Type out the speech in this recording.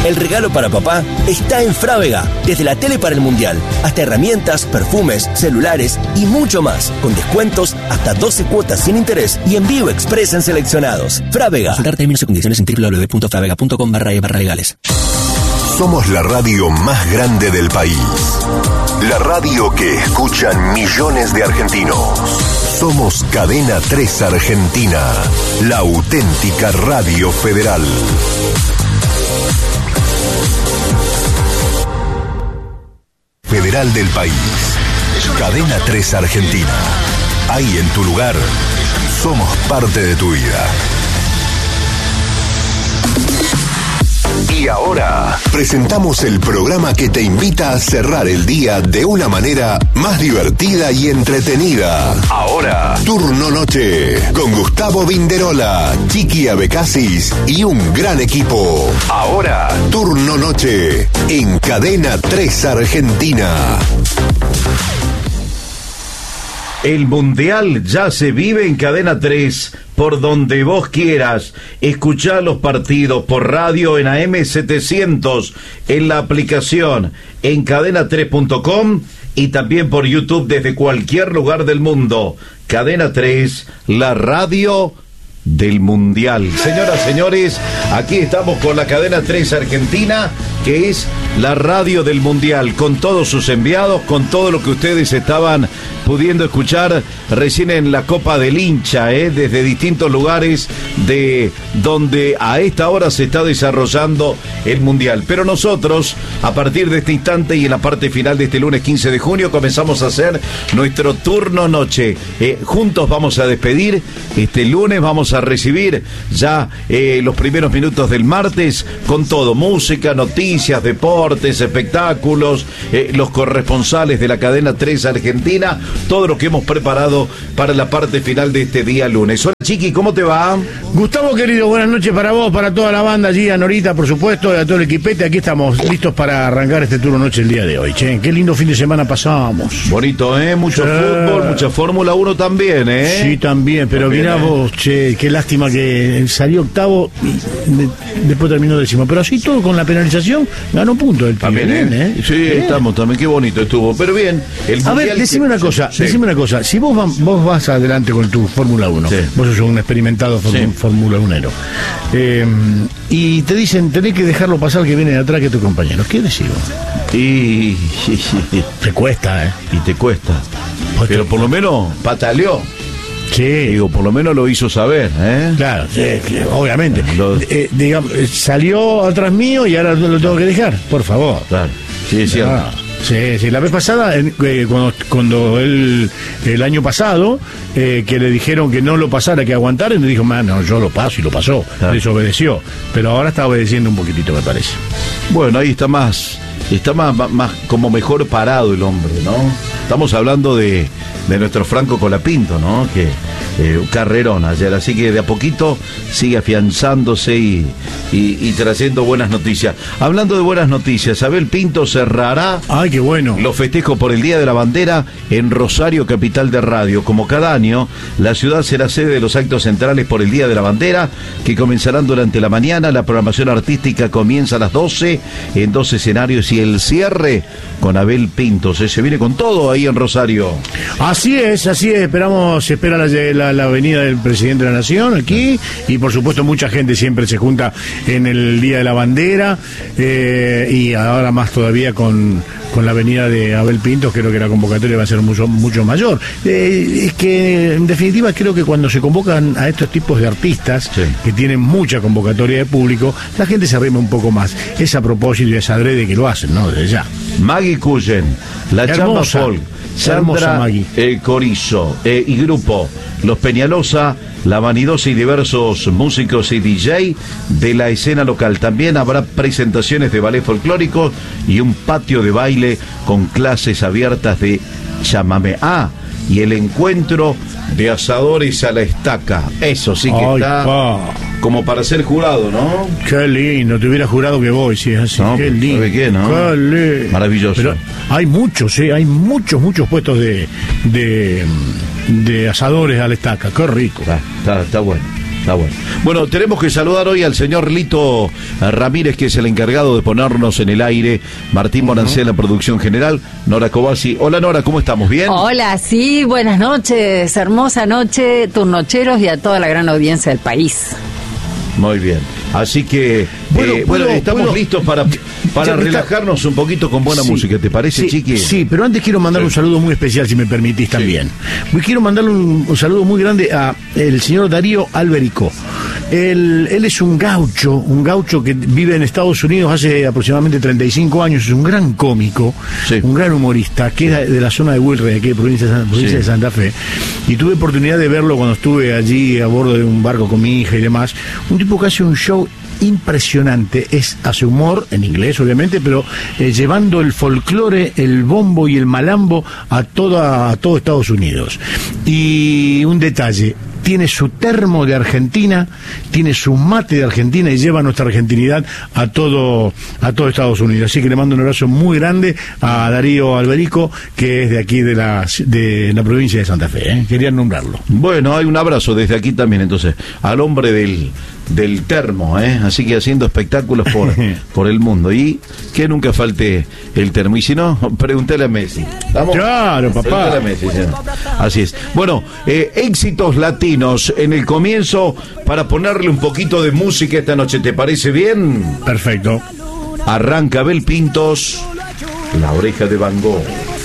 El regalo para papá está en Frávega. Desde la tele para el Mundial, hasta herramientas, perfumes, celulares y mucho más. Con descuentos hasta 12 cuotas sin interés y envío express en seleccionados. Frávega. Consultar términos y condiciones en www.fravega.com/legales. Somos la radio más grande del país. La radio que escuchan millones de argentinos. Somos Cadena 3 Argentina, la auténtica radio federal. Federal del país. Cadena 3 Argentina. Ahí en tu lugar, somos parte de tu vida. Y ahora presentamos el programa que te invita a cerrar el día de una manera más divertida y entretenida. Ahora, Turno Noche, con Gustavo Vinderola, Chiqui Abecasis y un gran equipo. Ahora, Turno Noche, en Cadena 3 Argentina. El Mundial ya se vive en Cadena 3, por donde vos quieras. Escuchá los partidos por radio en AM700, en la aplicación, en cadena3.com y también por YouTube desde cualquier lugar del mundo. Cadena 3, la radio del Mundial. Señoras, señores, aquí estamos con la Cadena 3 Argentina, que es la radio del Mundial, con todos sus enviados, con todo lo que ustedes estaban pudiendo escuchar recién en la Copa del Hincha, desde distintos lugares de donde a esta hora se está desarrollando el Mundial. Pero nosotros, a partir de este instante y en la parte final de este lunes 15 de junio, comenzamos a hacer nuestro Turno Noche. Juntos vamos a despedir este lunes, vamos a recibir ya los primeros minutos del martes con todo, música, noticias, deportes, espectáculos, los corresponsales de la Cadena 3 Argentina, todo lo que hemos preparado para la parte final de este día lunes. Hola Chiqui, ¿cómo te va? Gustavo querido, buenas noches para vos, para toda la banda allí, a Norita por supuesto, y a todo el equipete. Aquí estamos listos para arrancar este Turno Noche el día de hoy. Che, qué lindo fin de semana pasamos. Bonito, mucho fútbol, mucha Fórmula 1 también, Sí, también, pero mirá vos, che, qué lástima que salió octavo y después terminó décimo. Pero así todo, con la penalización, ganó punto el también, bien, Sí, bien. Estamos también, qué bonito estuvo. Pero bien, a ver, decime una cosa, si vos vas adelante con tu Fórmula 1, sí, vos sos un experimentado Fórmula 1ero, y te dicen, tenés que dejarlo pasar que viene de atrás que tu compañero, ¿qué decís vos? Y te cuesta, y te cuesta, pero por lo menos pataleó. Sí. Digo, por lo menos lo hizo saber, Claro, sí, obviamente. Digamos, salió atrás mío y ahora lo tengo que dejar, por favor. Claro, sí, es cierto. Sí, la vez pasada, cuando él, el año pasado, que le dijeron que no lo pasara, que aguantara, y le dijo, no, yo lo paso, y lo pasó, desobedeció. Pero ahora está obedeciendo un poquitito, me parece. Bueno, ahí está más como mejor parado el hombre, ¿no? Estamos hablando de nuestro Franco Colapinto, ¿no? Que carrerón ayer, así que de a poquito sigue afianzándose y trayendo buenas noticias. Hablando de buenas noticias, Abel Pinto cerrará qué bueno, los festejos por el Día de la Bandera en Rosario, capital de radio. Como cada año, la ciudad será sede de los actos centrales por el Día de la Bandera, que comenzarán durante la mañana. La programación artística comienza a las 12 en 2 escenarios y el cierre con Abel Pinto. Se viene con todo ahí en Rosario. Así es, se espera la venida del presidente de la Nación aquí, y por supuesto mucha gente siempre se junta en el Día de la Bandera, y ahora más todavía con la venida de Abel Pinto. Creo que la convocatoria va a ser mucho mayor. Es que en definitiva creo que cuando se convocan a estos tipos de artistas, que tienen mucha convocatoria de público, la gente se arrima un poco más. Es a propósito y es adrede que lo hacen, ¿no? Desde ya. Maggie Cullen, la Chamba Folk, Sandra Corizo y grupo Los Peñalosa, La Vanidosa y diversos músicos y DJ de la escena local. También habrá presentaciones de ballet folclórico y un patio de baile con clases abiertas de chamamé. Y el encuentro de asadores a la estaca. Eso sí que está como para ser jurado, ¿no? Qué lindo, te hubiera jurado que voy, si es así. No, qué lindo. ¿Sabe qué, no? Qué lindo. Maravilloso. Pero hay muchos, hay muchos puestos de asadores a la estaca. Qué rico. Está bueno. Está bueno. Bueno, tenemos que saludar hoy al señor Lito Ramírez, que es el encargado de ponernos en el aire. Martín Morancé en la producción general. Nora Cobasi. Hola Nora, ¿cómo estamos? ¿Bien? Hola, sí, buenas noches. Hermosa noche, turnocheros y a toda la gran audiencia del país. Muy bien. Así que, estamos listos para relajarnos un poquito con buena música. ¿Te parece, sí, Chiqui? Sí, pero antes quiero mandar un saludo muy especial, si me permitís también. Quiero mandarle un saludo muy grande a el señor Darío Alberico. Él es un gaucho que vive en Estados Unidos hace aproximadamente 35 años, es un gran cómico, un gran humorista, que es de la zona de Wilray, aquí de provincia de Santa Fe, y tuve oportunidad de verlo cuando estuve allí a bordo de un barco con mi hija y demás. Un tipo que hace un show impresionante, hace humor en inglés obviamente, pero llevando el folclore, el bombo y el malambo a todo Estados Unidos. Y un detalle, tiene su termo de Argentina, tiene su mate de Argentina y lleva nuestra argentinidad a todo Estados Unidos. Así que le mando un abrazo muy grande a Darío Alberico, que es de aquí de la provincia de Santa Fe. Quería nombrarlo. Bueno, hay un abrazo desde aquí también, entonces, al hombre del termo, así que haciendo espectáculos por el mundo, y que nunca falte el termo, y si no, pregúntale a Messi. ¿Estamos? Claro, papá. Pregúntale a Messi, ¿sí? Así es. Bueno, éxitos latinos en el comienzo, para ponerle un poquito de música esta noche, ¿te parece bien? Perfecto. Arranca Abel Pintos, La Oreja de Van Gogh.